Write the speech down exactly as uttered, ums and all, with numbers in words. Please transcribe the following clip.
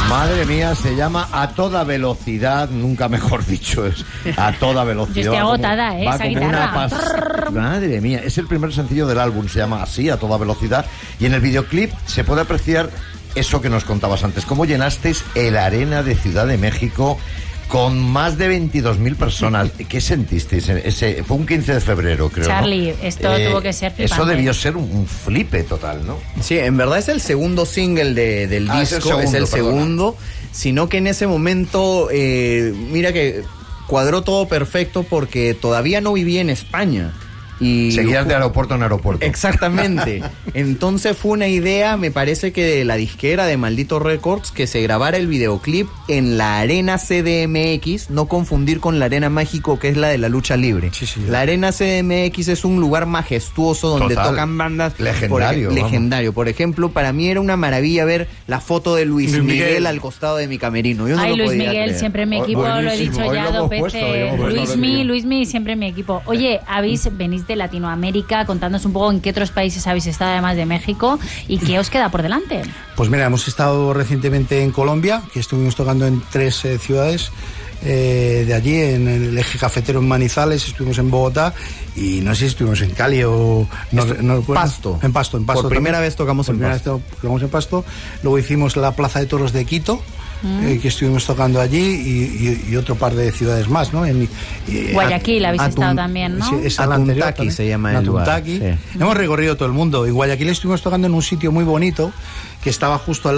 Madre mía, se llama A Toda Velocidad, nunca mejor dicho, es A Toda Velocidad. Yo estoy agotada, como, ¿eh? Esa guitarra. Pas... Madre mía, es el primer sencillo del álbum, se llama así, A Toda Velocidad, y en el videoclip se puede apreciar eso que nos contabas antes, cómo llenasteis el Arena de Ciudad de México con más de veintidós mil personas. ¿Qué sentisteis? Ese, fue un quince de febrero, creo, Charlie, ¿no? esto eh, tuvo que ser flipante. Eso debió ser un, un flipe total, ¿no? Sí, en verdad es el segundo single de, del ah, disco, es el segundo, es el segundo perdona. Sino que en ese momento, eh, mira que cuadró todo perfecto porque todavía no vivía en España. Y seguías de aeropuerto en aeropuerto. Exactamente. Entonces fue una idea, me parece que de la disquera de Maldito Records, que se grabara el videoclip en la Arena C D M X, no confundir con la Arena México, que es la de la lucha libre. Sí, sí, la Arena C D M X es un lugar majestuoso donde total. Tocan bandas legendario. Por, legendario. Por ejemplo, para mí era una maravilla ver la foto de Luis, Luis Miguel. Miguel al costado de mi camerino. Yo no Ay, lo Luis podía Miguel, creer. siempre en mi equipo, Buenísimo. lo he dicho Hoy ya lo dos hemos veces. puesto, Luismi, Luismi, siempre en mi equipo. Oye, habéis venís de Latinoamérica, contándonos un poco en qué otros países habéis estado además de México y qué os queda por delante. Pues mira, hemos estado recientemente en Colombia, que estuvimos tocando en tres eh, ciudades eh, de allí, en el eje cafetero en Manizales, estuvimos en Bogotá y no sé si estuvimos en Cali o no, no, Pasto. En Pasto, en Pasto. Por primera vez tocamos por en Pasto. Vez tocamos en Pasto. Luego hicimos la Plaza de Toros de Quito. Mm. Eh, que estuvimos tocando allí y, y, y otro par de ciudades más, ¿no? En, y, Guayaquil habéis Atun, estado también, ¿no? Sí, es Atuntaqui se llama el lugar. Sí. Hemos recorrido todo el mundo. En Guayaquil estuvimos tocando en un sitio muy bonito que estaba justo al